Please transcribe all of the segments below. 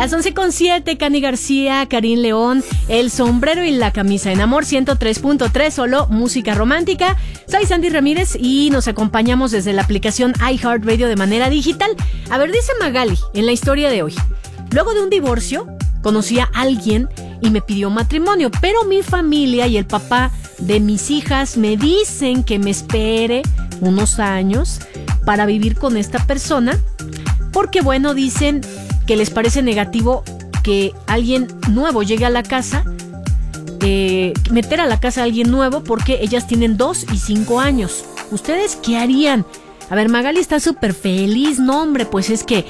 Las 11:07, Cani García, Karim León, El sombrero y la camisa. En Amor 103.3, solo música romántica. Soy Sandy Ramírez y nos acompañamos desde la aplicación iHeartRadio de manera digital. A ver, dice Magali en la historia de hoy: luego de un divorcio, conocí a alguien y me pidió matrimonio, pero mi familia y el papá de mis hijas me dicen que me espere unos años para vivir con esta persona, porque bueno, dicen que les parece negativo que alguien nuevo llegue a la casa, meter a la casa a alguien nuevo, porque ellas tienen 2 y 5 años. ¿Ustedes qué harían? A ver, Magali está súper feliz. No, hombre, pues es que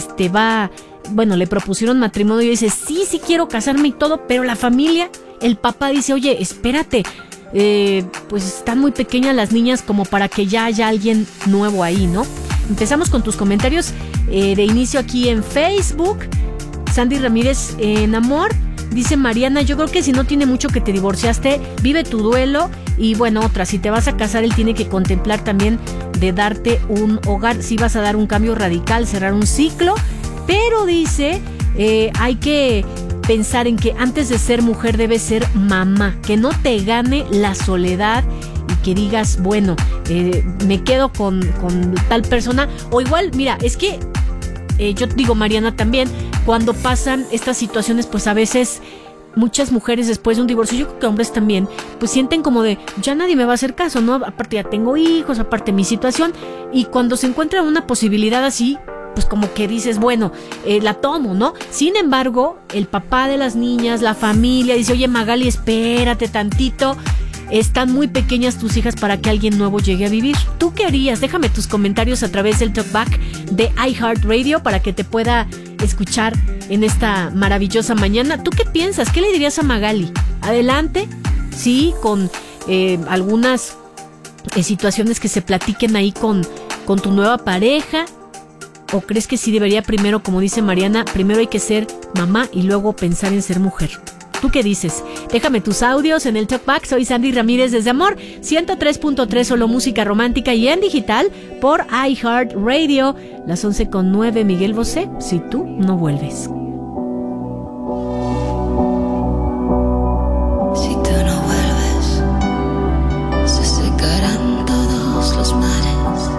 le propusieron matrimonio y dice, sí quiero casarme y todo, pero la familia, el papá dice, oye, espérate, pues están muy pequeñas las niñas como para que ya haya alguien nuevo ahí, ¿no? Empezamos con tus comentarios de inicio aquí en Facebook. Sandy Ramírez, en Amor, dice Mariana, yo creo que si no tiene mucho que te divorciaste, vive tu duelo. Y bueno, otra, si te vas a casar, él tiene que contemplar también de darte un hogar. Si vas a dar un cambio radical, cerrar un ciclo, pero dice, hay que pensar en que antes de ser mujer debes ser mamá, que no te gane la soledad y que digas, bueno, me quedo con tal persona. O igual, mira, es que yo digo, Mariana, también cuando pasan estas situaciones, pues a veces muchas mujeres después de un divorcio, yo creo que hombres también, pues sienten como de, ya nadie me va a hacer caso, ¿no? Aparte ya tengo hijos, aparte mi situación, y cuando se encuentra una posibilidad así, pues como que dices, bueno, la tomo, ¿no? Sin embargo, el papá de las niñas, la familia, dice, oye, Magali, espérate tantito, están muy pequeñas tus hijas para que alguien nuevo llegue a vivir. ¿Tú qué harías? Déjame tus comentarios a través del Talkback de iHeartRadio para que te pueda escuchar en esta maravillosa mañana. ¿Tú qué piensas? ¿Qué le dirías a Magali? Adelante, sí, con algunas situaciones que se platiquen ahí con tu nueva pareja. ¿O crees que sí debería primero, como dice Mariana, primero hay que ser mamá y luego pensar en ser mujer? ¿Tú qué dices? Déjame tus audios en el Talkback. Soy Sandy Ramírez desde Amor 103.3, solo música romántica y en digital por iHeartRadio. Las 11:09, Miguel Bosé, Si tú no vuelves.